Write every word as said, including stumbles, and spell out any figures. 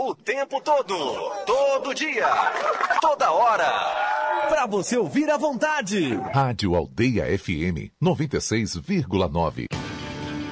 O tempo todo, todo dia, toda hora. Pra você ouvir à vontade. Rádio Aldeia F M noventa e seis vírgula nove.